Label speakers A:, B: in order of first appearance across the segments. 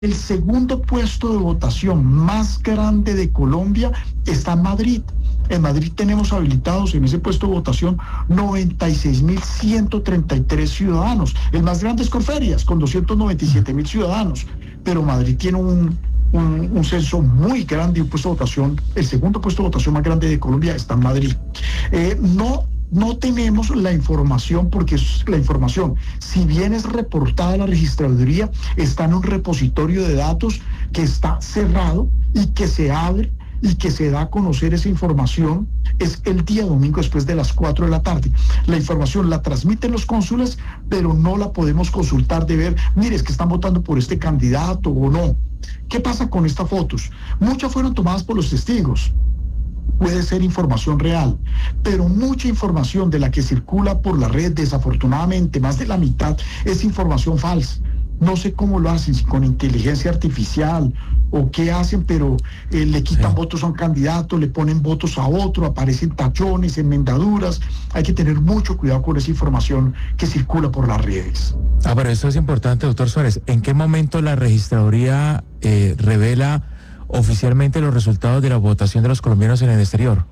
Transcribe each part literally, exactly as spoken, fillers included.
A: El segundo puesto de votación más grande de Colombia está en Madrid. En Madrid tenemos habilitados en ese puesto de votación noventa y seis mil ciento treinta y tres ciudadanos. El más grande es Corferias, con doscientos noventa y siete mil ciudadanos. Pero Madrid tiene un, un, un censo muy grande y un puesto de votación, el segundo puesto de votación más grande de Colombia está en Madrid. Eh, no... No tenemos la información porque la información, si bien es reportada a la registraduría, está en un repositorio de datos que está cerrado y que se abre y que se da a conocer esa información es el día domingo después de las cuatro de la tarde. La información la transmiten los cónsules, pero no la podemos consultar de ver, mire, es que están votando por este candidato o no. ¿Qué pasa con estas fotos? Muchas fueron tomadas por los testigos. Puede ser información real, pero mucha información de la que circula por la red, desafortunadamente, más de la mitad, es información falsa. No sé cómo lo hacen, si con inteligencia artificial o qué hacen, pero eh, le quitan sí. votos a un candidato, le ponen votos a otro, aparecen tachones, enmendaduras. Hay que tener mucho cuidado con esa información que circula por las redes.
B: Ah, pero esto es importante, doctor Suárez. ¿En qué momento la registraduría eh, revela oficialmente los resultados de la votación de los colombianos en el exterior?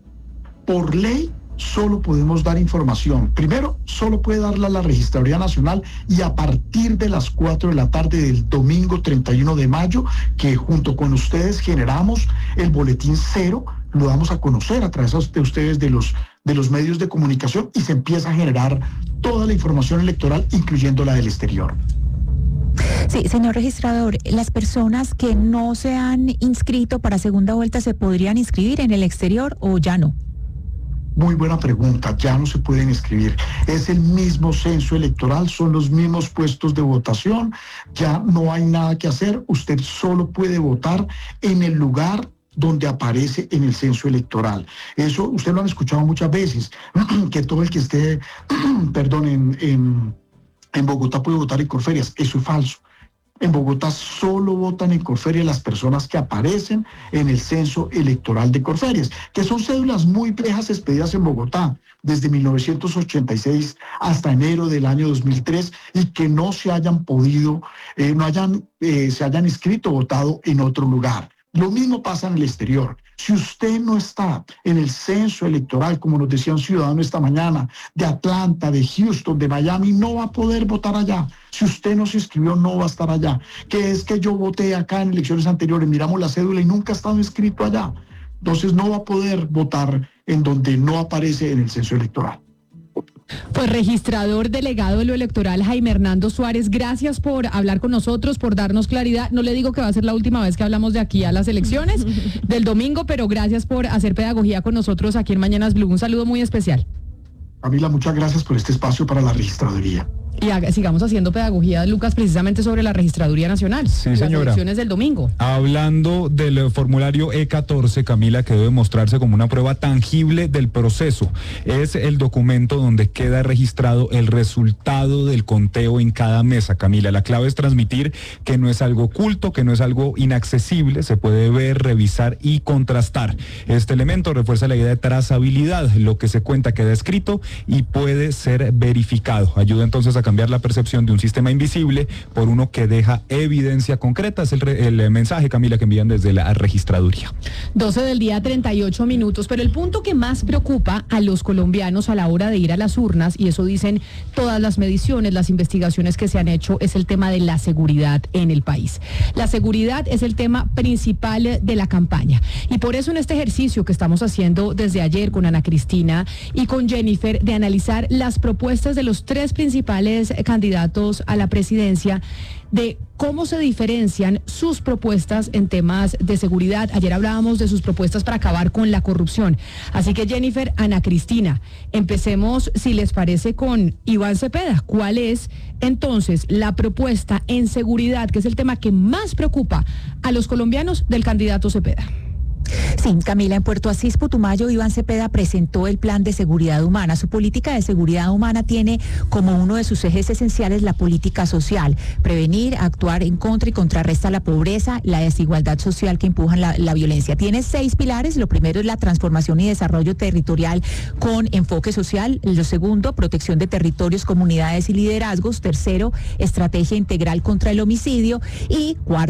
A: Por ley, solo podemos dar información. Primero, solo puede darla la Registraduría Nacional y a partir de las cuatro de la tarde del domingo treinta y uno de mayo, que junto con ustedes generamos el boletín cero, lo damos a conocer a través de ustedes de los, de los medios de comunicación y se empieza a generar toda la información electoral, incluyendo la del exterior.
C: Sí, señor registrador, ¿las personas que no se han inscrito para segunda vuelta se podrían inscribir en el exterior o ya no?
A: Muy buena pregunta, ya no se pueden inscribir. Es el mismo censo electoral, son los mismos puestos de votación, ya no hay nada que hacer, usted solo puede votar en el lugar donde aparece en el censo electoral. Eso usted lo han escuchado muchas veces, que todo el que esté, perdón, en... en En Bogotá puede votar en Corferias. Eso es falso. En Bogotá solo votan en Corferias las personas que aparecen en el censo electoral de Corferias, que son cédulas muy viejas expedidas en Bogotá desde mil novecientos ochenta y seis hasta enero del año dos mil tres y que no se hayan podido, eh, no hayan, eh, se hayan inscrito o votado en otro lugar. Lo mismo pasa en el exterior. Si usted no está en el censo electoral, como nos decía un ciudadano esta mañana, de Atlanta, de Houston, de Miami, no va a poder votar allá. Si usted no se inscribió, no va a estar allá. Que es que yo voté acá en elecciones anteriores, miramos la cédula y nunca ha estado inscrito allá. Entonces no va a poder votar en donde no aparece en el censo electoral.
D: Pues registrador delegado de lo electoral Jaime Hernando Suárez, gracias por hablar con nosotros, por darnos claridad. No le digo que va a ser la última vez que hablamos de aquí a las elecciones del domingo, pero gracias por hacer pedagogía con nosotros aquí en Mañanas Blue. Un saludo muy especial.
A: Camila, muchas gracias por este espacio para la registraduría.
D: Y haga, sigamos haciendo pedagogía, Lucas, precisamente sobre la Registraduría Nacional.
E: Sí, señora.
D: Las elecciones del domingo.
E: Hablando del formulario E catorce, Camila, que debe mostrarse como una prueba tangible del proceso. Es el documento donde queda registrado el resultado del conteo en cada mesa, Camila. La clave es transmitir que no es algo oculto, que no es algo inaccesible, se puede ver, revisar y contrastar. Este elemento refuerza la idea de trazabilidad. Lo que se cuenta queda escrito y puede ser verificado. Ayuda entonces a cambiar la percepción de un sistema invisible por uno que deja evidencia concreta. Es el, el mensaje, Camila, que envían desde la registraduría.
D: doce del día, treinta y ocho minutos, pero el punto que más preocupa a los colombianos a la hora de ir a las urnas, y eso dicen todas las mediciones, las investigaciones que se han hecho, es el tema de la seguridad en el país. La seguridad es el tema principal de la campaña, y por eso en este ejercicio que estamos haciendo desde ayer con Ana Cristina y con Jennifer, de analizar las propuestas de los tres principales candidatos a la presidencia, de cómo se diferencian sus propuestas en temas de seguridad. Ayer hablábamos de sus propuestas para acabar con la corrupción. Así que Jennifer, Ana Cristina, empecemos, si les parece, con Iván Cepeda. ¿Cuál es entonces la propuesta en seguridad, que es el tema que más preocupa a los colombianos, del candidato Cepeda?
C: Sí, Camila, en Puerto Asís, Putumayo, Iván Cepeda presentó el plan de seguridad humana. Su política de seguridad humana tiene como uno de sus ejes esenciales la política social, prevenir, actuar en contra y contrarrestar la pobreza, la desigualdad social que empujan la, la violencia. Tiene seis pilares. Lo primero es la transformación y desarrollo territorial con enfoque social. Lo segundo, protección de territorios, comunidades y liderazgos. Tercero, estrategia integral contra el homicidio. Y cuarto,